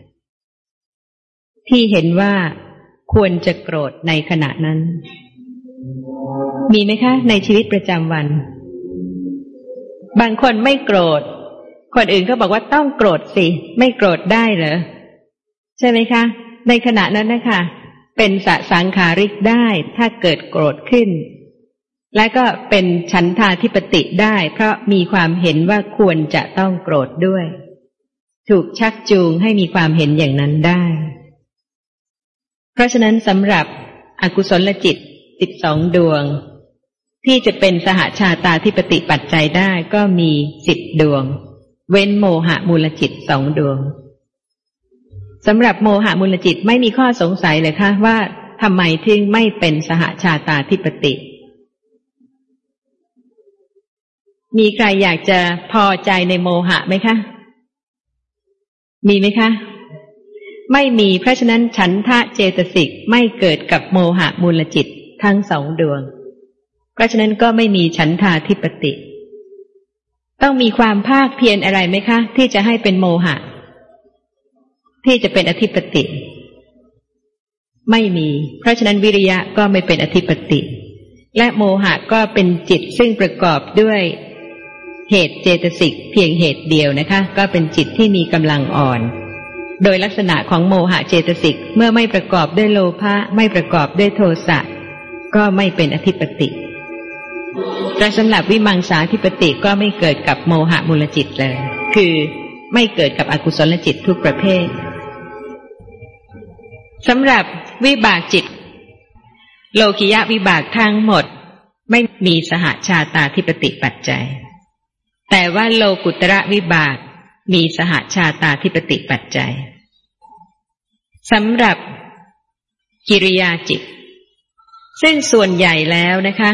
ที่เห็นว่าควรจะโกรธในขณะนั้นมีไหมคะในชีวิตประจำวันบางคนไม่โกรธคนอื่นก็บอกว่าต้องโกรธสิไม่โกรธได้เหรอใช่ไหมคะในขณะนั้นนะคะเป็นสสังขาริกได้ถ้าเกิดโกรธขึ้นและก็เป็นฉันทาธิปติได้เพราะมีความเห็นว่าควรจะต้องโกรธด้วยถูกชักจูงให้มีความเห็นอย่างนั้นได้เพราะฉะนั้นสำหรับอกุศลจิตสิบสองดวงที่จะเป็นสหชาตาธิปติปัจจัยได้ก็มีสิบดวงเว้นโมหะมูลจิตสองดวงสำหรับโมหะมูลจิตไม่มีข้อสงสัยเลยค่ะว่าทำไมถึงไม่เป็นสหชาตาธิปติมีใครอยากจะพอใจในโมหะไหมคะมีไหมคะไม่มีเพราะฉะนั้นฉันทะเจตสิกไม่เกิดกับโมหะมูลจิตทั้งสองดวงเพราะฉะนั้นก็ไม่มีฉันทาธิปติต้องมีความภาคเพียรอะไรไหมคะที่จะให้เป็นโมหะที่จะเป็นอธิปติไม่มีเพราะฉะนั้นวิริยะก็ไม่เป็นอธิปติและโมหะก็เป็นจิตซึ่งประกอบด้วยเหตุเจตสิกเพียงเหตุเดียวนะคะก็เป็นจิตที่มีกำลังอ่อนโดยลักษณะของโมหะเจตสิกเมื่อไม่ประกอบด้วยโลภะไม่ประกอบด้วยโทสะก็ไม่เป็นอธิปติแต่สำหรับวิมังสาธิปติก็ไม่เกิดกับโมหะมูลจิตเลยคือไม่เกิดกับอกุศลจิตทุกประเภทสำหรับวิบากจิตโลกิยะวิบากทั้งหมดไม่มีสหชาตาธิปติปัจจัยแต่ว่าโลกุตระวิบากมีสหชาตาธิปติปัจจัยสำหรับกิริยาจิตซึ่งส่วนใหญ่แล้วนะคะ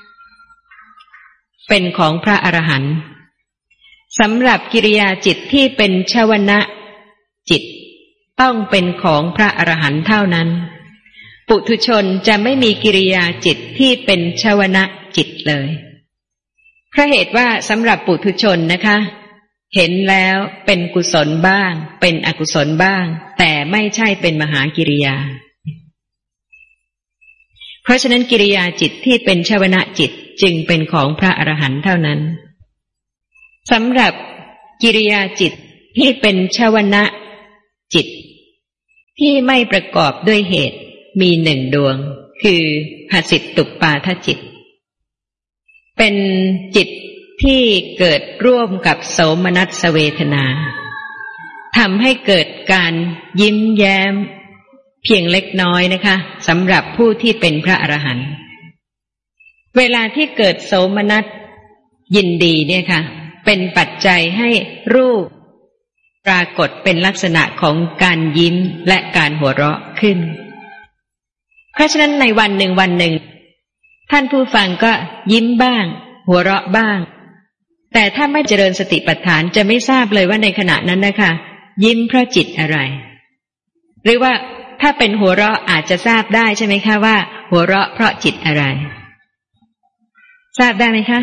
เป็นของพระอรหันต์สำหรับกิริยาจิตที่เป็นชวนะจิตต้องเป็นของพระอรหันต์เท่านั้นปุถุชนจะไม่มีกิริยาจิตที่เป็นชวนะจิตเลยเพราะเหตุว่าสำหรับปุถุชนนะคะเห็นแล้วเป็นกุศลบ้างเป็นอกุศลบ้างแต่ไม่ใช่เป็นมหากิริยาเพราะฉะนั้นกิริยาจิตที่เป็นชวนะจิตจึงเป็นของพระอรหันต์เท่านั้นสำหรับกิริยาจิตที่เป็นชวนะจิตที่ไม่ประกอบด้วยเหตุมีหนึ่งดวงคือหสิตุปาทจิตเป็นจิตที่เกิดร่วมกับโสมนัสเวทนาทำให้เกิดการยิ้มแย้มเพียงเล็กน้อยนะคะสำหรับผู้ที่เป็นพระอรหันต์เวลาที่เกิดโสมนัสยินดีเนี่ยค่ะเป็นปัจจัยให้รูปปรากฏเป็นลักษณะของการยิ้มและการหัวเราะขึ้นเพราะฉะนั้นในวันหนึ่งวันหนึ่งท่านผู้ฟังก็ยิ้มบ้างหัวเราะบ้างแต่ถ้าไม่เจริญสติปัฏฐานจะไม่ทราบเลยว่าในขณะนั้นนะคะยิ้มเพราะจิตอะไรหรือว่าถ้าเป็นหัวเราะอาจจะทราบได้ใช่ไหมคะว่าหัวเราะเพราะจิตอะไรทราบได้ไหมคะ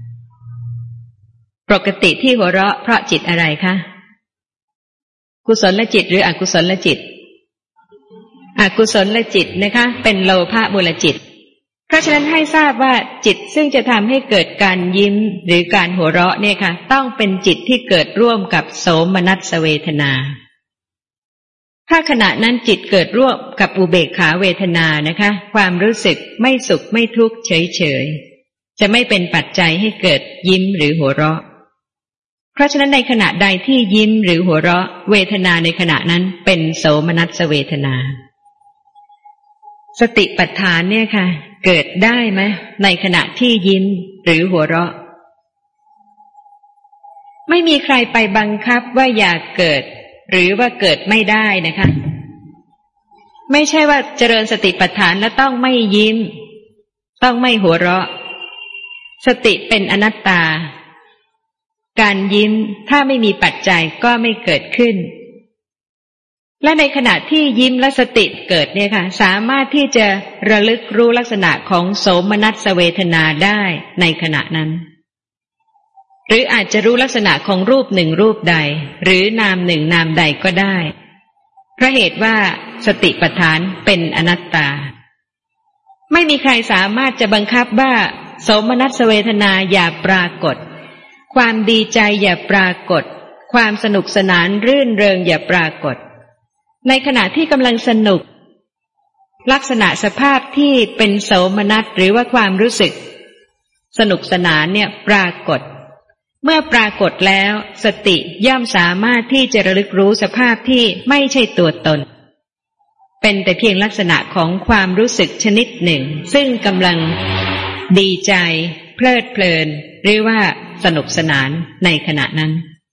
ปกติที่หัวเราะเพราะจิตอะไรคะกุศลจิตหรืออกุศลจิตอกุศลจิตนะคะเป็นโลภะมูลจิตเพราะฉะนั้นให้ทราบว่าจิตซึ่งจะทำให้เกิดการยิ้มหรือการหัวเราะเนี่ยค่ะต้องเป็นจิตที่เกิดร่วมกับโสมนัสเวทนาถ้าขณะนั้นจิตเกิดร่วมกับอุเบกขาเวทนานะคะความรู้สึกไม่สุขไม่ทุกข์เฉยๆจะไม่เป็นปัจจัยให้เกิดยิ้มหรือหัวเราะเพราะฉะนั้นในขณะใดที่ยิ้มหรือหัวเราะเวทนาในขณะนั้นเป็นโสมนัสเวทนาสติปัฏฐานเนี่ยค่ะเกิดได้ไหมในขณะที่ยิ้มหรือหัวเราะไม่มีใครไปบังคับว่าอย่าเกิดหรือว่าเกิดไม่ได้นะคะไม่ใช่ว่าเจริญสติปัฏฐานแล้วต้องไม่ยิ้มต้องไม่หัวเราะสติเป็นอนัตตาการยิ้มถ้าไม่มีปัจจัยก็ไม่เกิดขึ้นและในขณะที่ยิ้มและสติเกิดเนี่ยค่ะสามารถที่จะระลึกรู้ลักษณะของโสมนัสเวทนาได้ในขณะนั้นหรืออาจจะรู้ลักษณะของรูปหนึ่งรูปใดหรือนามหนึ่งนามใดก็ได้เพราะเหตุว่าสติปัฏฐานเป็นอนัตตาไม่มีใครสามารถจะบังคับว่าโสมนัสเวทนาอย่าปรากฏความดีใจอย่าปรากฏความสนุกสนานรื่นเริงอย่าปรากฏในขณะที่กำลังสนุกลักษณะสภาพที่เป็นโสมนัสหรือว่าความรู้สึกสนุกสนานเนี่ยปรากฏเมื่อปรากฏแล้วสติย่อมสามารถที่จะระลึกรู้สภาพที่ไม่ใช่ตัวตนเป็นแต่เพียงลักษณะของความรู้สึกชนิดหนึ่งซึ่งกำลังดีใจเพลิดเพลินหรือว่าสนุกสนานในขณะนั้น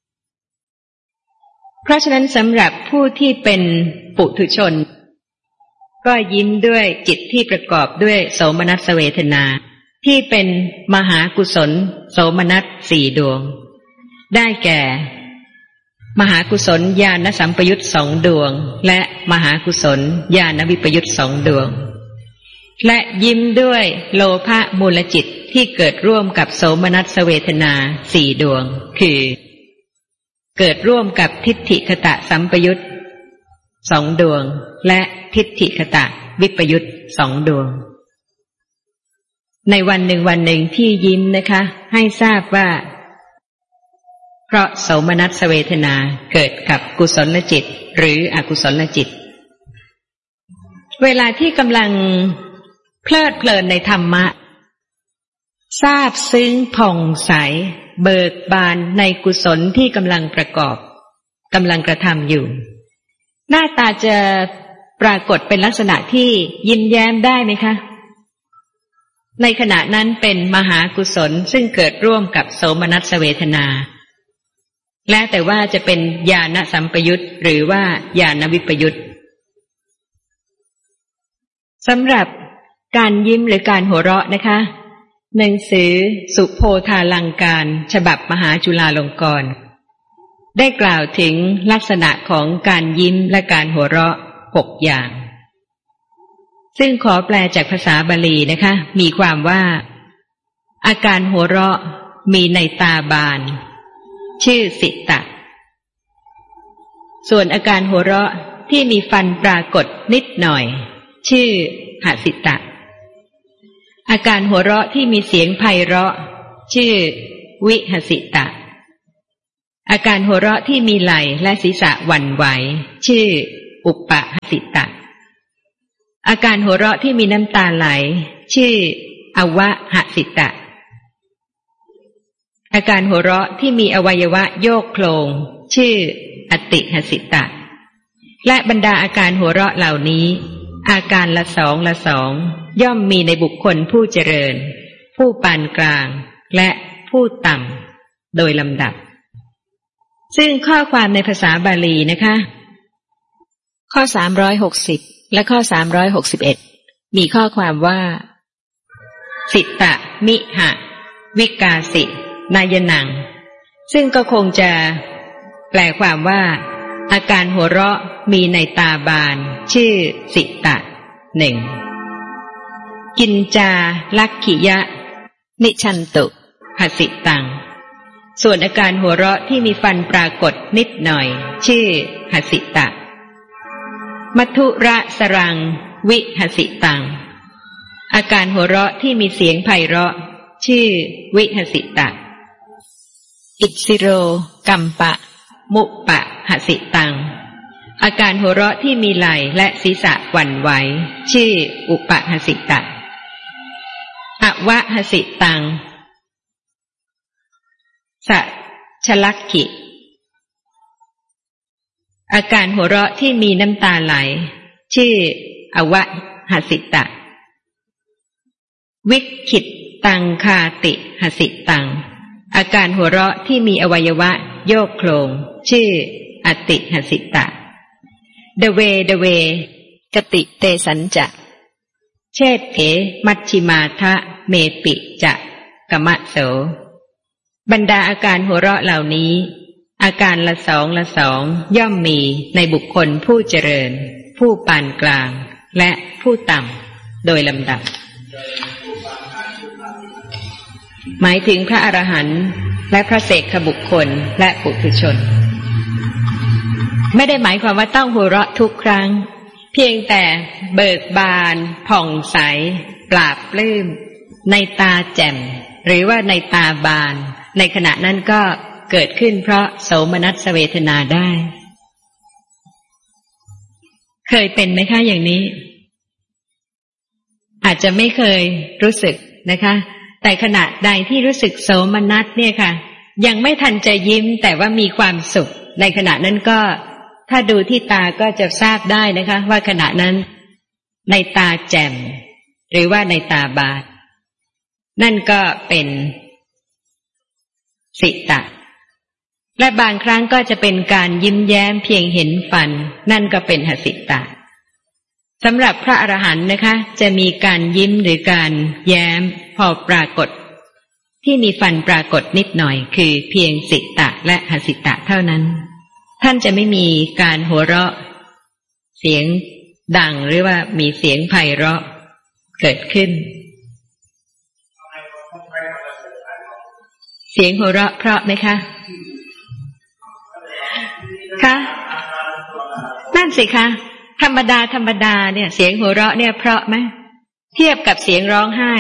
เพราะฉะนั้นสำหรับผู้ที่เป็นปุถุชนก็ยิ้มด้วยจิตที่ประกอบด้วยโสมนัสเวทนาที่เป็นมหากุศลโสมนัสสี่ดวงได้แก่มหากุศลญาณสัมปยุตสองดวงและมหากุศลญาณวิปยุตสองดวงและยิ้มด้วยโลภะมูลจิตที่เกิดร่วมกับโสมนัสเวทนาสี่ดวงคือเกิดร่วมกับทิฏฐิคตะสัมปยุตสองดวงและทิฏฐิคตะวิปยุตสองดวงในวันหนึ่งวันหนึ่งที่ยิ้มนะคะให้ทราบว่าเพราะโสมนัสเวทนาเกิดกับกุศลจิตหรืออกุศลจิตเวลาที่กำลังเพลิดเพลินในธรรมะทราบซึ้งผ่องใสเบิกบานในกุศลที่กำลังประกอบกำลังกระทำอยู่หน้าตาจะปรากฏเป็นลักษณะที่ยิ้มแย้มได้ไหมคะในขณะนั้นเป็นมหากุศลซึ่งเกิดร่วมกับโสมนัสเวทนาและแต่ว่าจะเป็นญาณสัมปยุตหรือว่าญาณวิปยุตสำหรับการยิ้มหรือการหัวเราะนะคะหนังสือสุโพธาลังการฉบับมหาจุฬาลงกรณ์ได้กล่าวถึงลักษณะของการยิ้มและการหัวเราะหกอย่างซึ่งขอแปลจากภาษาบาลีนะคะมีความว่าอาการหัวเราะมีในตาบานชื่อสิตะส่วนอาการหัวเราะที่มีฟันปรากฏนิดหน่อยชื่อหสิตะอาการหัวเราะที่มีเสียงไพเราะชื่อวิหสิตะอาการหัวเราะที่มีไหล่และศีรษะหวั่นไหวชื่ออุปหสิตะอาการหัวเราะที่มีน้ำตาไหลชื่ออวหสิตะอาการหัวเราะที่มีอวัยวะโยกโคลงชื่ออติหสิตะและบรรดาอาการหัวเราะเหล่านี้อาการละสองละสองย่อมมีในบุคคลผู้เจริญผู้ปานกลางและผู้ต่ำโดยลำดับซึ่งข้อความในภาษาบาลีนะคะข้อสามร้อยหกสิบและข้อสามร้อยหกสิบเอ็ดมีข้อความว่าสิตะมิหะวิกาสินายนังซึ่งก็คงจะแปลความว่าอาการหัวเราะมีในตาบานชื่อสิตะหนึ่งกินจาลักขิยะนิชันตุหสิตังส่วนอาการหัวเราะที่มีฟันปรากฏนิดหน่อยชื่อหสิตะมัทุระสรังวิหสิตังอาการหัวเราะที่มีเสียงไพเราะชื่อวิหสิตะอิสิโรกัมปะมุปะหสิตังอาการหัวเราะที่มีไหล่และศีรษะหวั่นไหวชื่ออุปหสิตะอวหสิตังสัชลักขิอาการหัวเราะที่มีน้ำตาไหลชื่ออวหสิตะวิคิตตังคาติหสิตังอาการหัวเราะที่มีอวัยวะโยกโคลงชื่ออติหสิตะเดเวเดเวกติเตสัญจะเชษเถมัชชิมาทะเมปิจะกมะโสบรรดาอาการหัวเราะเหล่านี้อาการละสองละสองย่อมมีในบุคคลผู้เจริญผู้ปานกลางและผู้ต่ำโดยลำดับหมายถึงพระอรหันต์และพระเสกบุคคลและปุถุชนไม่ได้หมายความว่าต้องหัวเราะทุกครั้งเพียงแต่เบิกบานผ่องใสปราบปลื้มในตาแจ่มหรือว่าในตาบานในขณะนั้นก็เกิดขึ้นเพราะโสมนัสเวทนาได้เคยเป็นไหมคะอย่างนี้อาจจะไม่เคยรู้สึกนะคะแต่ขณะใดที่รู้สึกโสมนัสเนี่ยค่ะยังไม่ทันจะยิ้มแต่ว่ามีความสุขในขณะนั้นก็ถ้าดูที่ตาก็จะทราบได้นะคะว่าขณะนั้นในตาแจ่มหรือว่าในตาบานนั่นก็เป็นสิตะและบางครั้งก็จะเป็นการยิ้มแย้มเพียงเห็นฟันนั่นก็เป็นหสิตะสำหรับพระอรหันต์นะคะจะมีการยิ้มหรือการแย้มพอปรากฏที่มีฟันปรากฏนิดหน่อยคือเพียงสิตะและหสิตะเท่านั้นท่านจะไม่มีการหัวเราะเสียงดังหรือว่ามีเสียงไพเราะเกิดขึ้นเสียงหัวเราะเพราะไหมคะคะนั่นสิคะธรรมดาธรรมดาเนี่ยเสียงหัวเราะเนี่ยเพราะไหมเทียบกับเสียงร้องไห้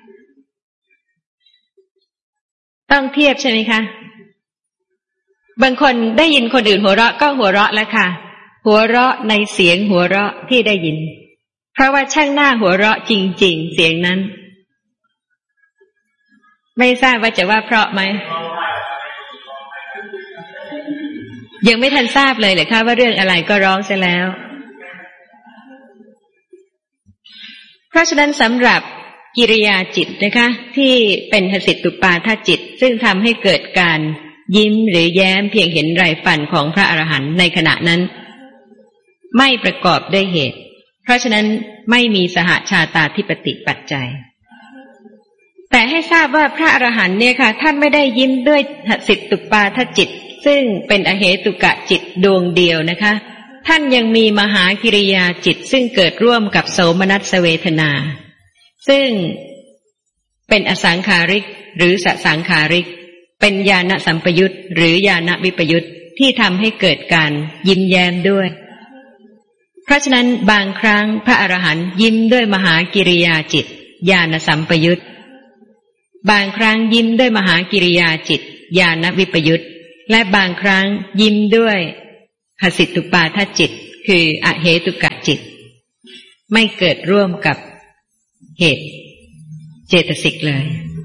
ต้องเทียบใช่ไหมคะบางคนได้ยินคนอื่นหัวเราะก็หัวเราะแล้วค่ะหัวเราะในเสียงหัวเราะที่ได้ยินเพราะว่าช่างหน้าหัวเราะจริงๆเสียงนั้นไม่ทราบว่าจะว่าเพราะไหมยังไม่ทันทราบเลยเลยค่ะว่าเรื่องอะไรก็ร้องซะแล้วเพราะฉะนั้นสำหรับกิริยาจิตนะคะที่เป็นหสิตุปาทจิตซึ่งทำให้เกิดการยิ้มหรือแย้มเพียงเห็นไรฟันของพระอรหันต์ในขณะนั้นไม่ประกอบด้วยเหตุเพราะฉะนั้นไม่มีสหชาตาธิปติปัจจัยแต่ให้ทราบว่าพระอรหันต์เนี่ยค่ะท่านไม่ได้ยิ้มด้วยหสิตุปาทจิตซึ่งเป็นอเหตุกะจิตดวงเดียวนะคะท่านยังมีมหากิริยาจิตซึ่งเกิดร่วมกับโสมนัสเวทนาซึ่งเป็นอสังขาริกหรือสสังขาริกเป็นญาณสัมปยุตหรือญาณวิปยุตที่ทำให้เกิดการยิ้มแย้มด้วยเพราะฉะนั้นบางครั้งพระอรหันต์ยิ้มด้วยมหากิริยาจิตญาณสัมปยุตบางครั้งยิ้มด้วยมหากิริยาจิตญาณวิปยุตและบางครั้งยิ้มด้วยหสิตุปาทจิตคืออเหตุกะจิตไม่เกิดร่วมกับเหตุเจตสิกเลย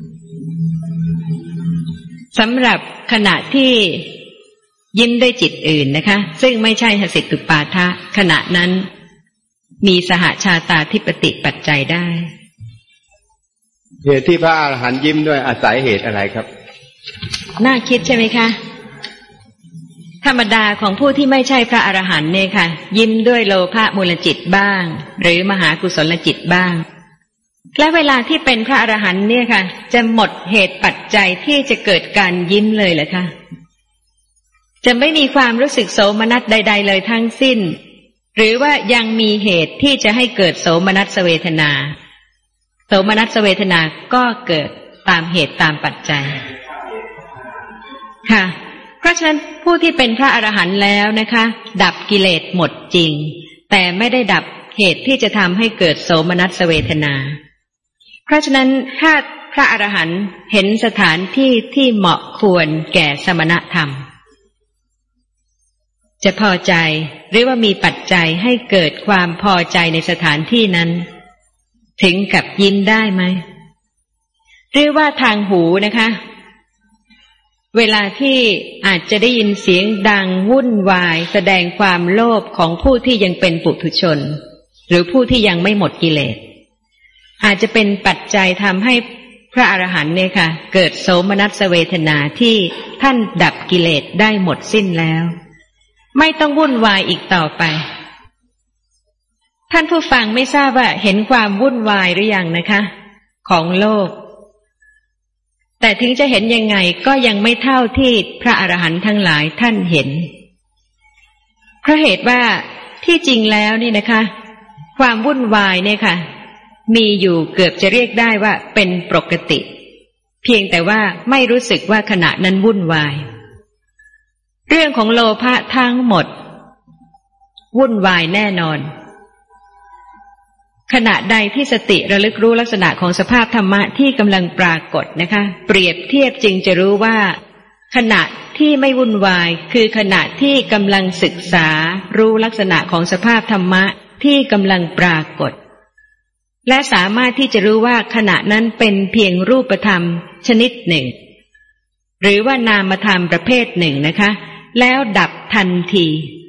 สำหรับขณะที่ยิ้มด้วยจิตอื่นนะคะซึ่งไม่ใช่หสิตุปาทะขณะนั้นมีสหชาตาธิปติปัจจัยได้เหตุที่พระอรหันต์ยิ้มด้วยอาศัยเหตุอะไรครับน่าคิดใช่ไหมคะธรรมดาของผู้ที่ไม่ใช่พระอรหันต์เนี่ยค่ะยิ้มด้วยโลภะมูลจิตบ้างหรือมหากุศลจิตบ้างและเวลาที่เป็นพระอรหันต์เนี่ยค่ะจะหมดเหตุปัจจัยที่จะเกิดการยิ้มเลยเหรอคะจะไม่มีความรู้สึกโสมนัสใดๆเลยทั้งสิ้นหรือว่ายังมีเหตุที่จะให้เกิดโสมนัสเวทนาโสมนัสเวทนาก็เกิดตามเหตุตามปัจจัยค่ะเพราะฉะนั้นผู้ที่เป็นพระอรหันต์แล้วนะคะดับกิเลสหมดจริงแต่ไม่ได้ดับเหตุที่จะทำให้เกิดโสมนัสเวทนาเพราะฉะนั้นถ้าพระอรหันต์เห็นสถานที่ที่เหมาะควรแก่สมณธรรมจะพอใจหรือว่ามีปัจจัยให้เกิดความพอใจในสถานที่นั้นถึงกับยิ้มได้ไหมหรือว่าทางหูนะคะเวลาที่อาจจะได้ยินเสียงดังวุ่นวายแสดงความโลภของผู้ที่ยังเป็นปุถุชนหรือผู้ที่ยังไม่หมดกิเลสอาจจะเป็นปัจจัยทำให้พระอรหันต์เนี่ยค่ะเกิดโสมนัสเวทนาที่ท่านดับกิเลสได้หมดสิ้นแล้วไม่ต้องวุ่นวายอีกต่อไปท่านผู้ฟังไม่ทราบว่าเห็นความวุ่นวายหรือยังนะคะของโลกแต่ถึงจะเห็นยังไงก็ยังไม่เท่าที่พระอรหันต์ทั้งหลายท่านเห็นเพราะเหตุว่าที่จริงแล้วนี่นะคะความวุ่นวายเนี่ยค่ะมีอยู่เกือบจะเรียกได้ว่าเป็นปกติเพียงแต่ว่าไม่รู้สึกว่าขณะนั้นวุ่นวายเรื่องของโลภะทั้งหมดวุ่นวายแน่นอนขณะใดที่สติระลึกรู้ลักษณะของสภาพธรรมะที่กำลังปรากฏนะคะเปรียบเทียบจึงจะรู้ว่าขณะที่ไม่วุ่นวายคือขณะที่กำลังศึกษารู้ลักษณะของสภาพธรรมะที่กำลังปรากฏและสามารถที่จะรู้ว่าขณะนั้นเป็นเพียงรูปธรรมชนิดหนึ่งหรือว่านามธรรมประเภทหนึ่งนะคะแล้วดับทันที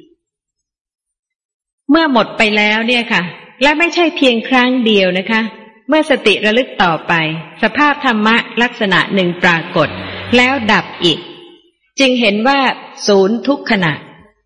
เมื่อหมดไปแล้วเนี่ยค่ะและไม่ใช่เพียงครั้งเดียวนะคะเมื่อสติระลึกต่อไปสภาพธรรมะลักษณะหนึ่งปรากฏแล้วดับอีกจึงเห็นว่าศูนย์ทุกขณะ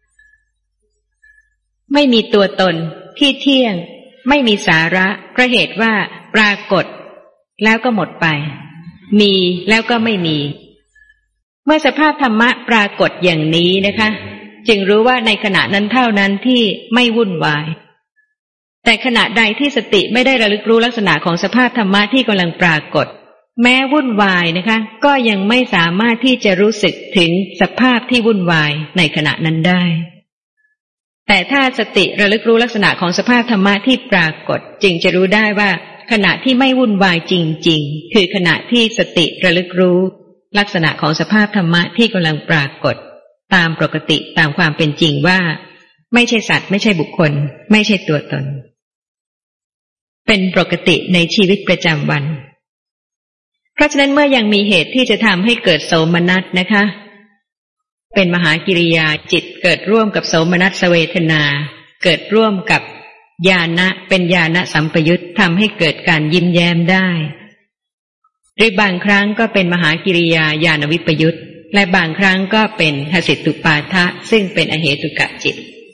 ไม่มีตัวตนที่เที่ยงไม่มีสาระเพราะเหตุว่าปรากฏแล้วก็หมดไปมีแล้วก็ไม่มีเมื่อสภาพธรรมะปรากฏอย่างนี้นะคะจึงรู้ว่าในขณะนั้นเท่านั้นที่ไม่วุ่นวายแต่ขณะใดที่สติไม่ได้ระลึกรู้ลักษณะของสภาพธรรมะที่กำลังปรากฏแม้วุ่นวายนะคะก็ยังไม่สามารถที่จะรู้สึกถึงสภาพที่วุ่นวายในขณะนั้นได้แต่ถ้าสติระลึกรู้ลักษณะของสภาพธรรมะที่ปรากฏจึงจะรู้ได้ว่าขณะที่ไม่วุ่นวายจริงๆคือขณะที่สติระลึกรู้ลักษณะของสภาพธรรมะที่กำลังปรากฏตามปกติตามความเป็นจริงว่าไม่ใช่สัตว์ไม่ใช่บุคคลไม่ใช่ตัวตนเป็นปกติในชีวิตประจำวันเพราะฉะนั้นเมื่อยังมีเหตุที่จะทำให้เกิดโสมนัสนะคะเป็นมหากิริยาจิตเกิดร่วมกับโสมนัสเวทนาเกิดร่วมกับญาณะเป็นญาณสัมปยุตทำให้เกิดการยิ้มแย้มได้หรือบางครั้งก็เป็นมหากิริยาญาณวิปยุตและบางครั้งก็เป็นหสิตุปาทะซึ่งเป็นอเหตุกะจิต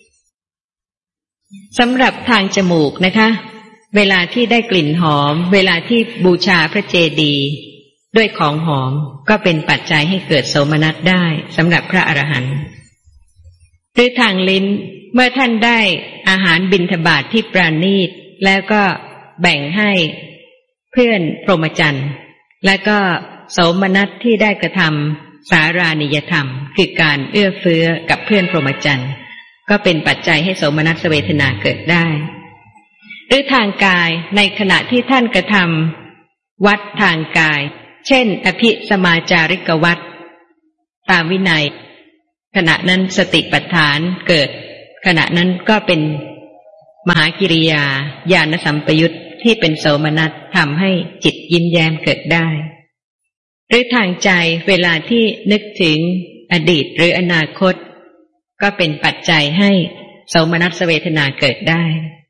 สำหรับทางจมูกนะคะเวลาที่ได้กลิ่นหอมเวลาที่บูชาพระเจดีย์ด้วยของหอมก็เป็นปัจจัยให้เกิดโสมนัสได้สำหรับพระอรหันต์หรือทางลิ้นเมื่อท่านได้อาหารบิณฑบาตที่ปราณีตแล้วก็แบ่งให้เพื่อนพรหมจรรย์และก็โสมนัสที่ได้กระทำสารานิยธรรมคือการเอื้อเฟื้อกับเพื่อนพรหมจรรย์ก็เป็นปัจจัยให้โสมนัสเวทนาเกิดได้หรือทางกายในขณะที่ท่านกระทำวัดทางกายเช่นอภิสมาจาริกวัดตามวินัยขณะนั้นสติปัฏฐานเกิดขณะนั้นก็เป็นมหากิริยาญาณสัมปยุตที่เป็นโสมนัสทำให้จิตยิ้มแย้มเกิดได้หรือทางใจเวลาที่นึกถึงอดีตหรืออนาคตก็เป็นปัจจัยให้โสมนัสเวทนาเกิดได้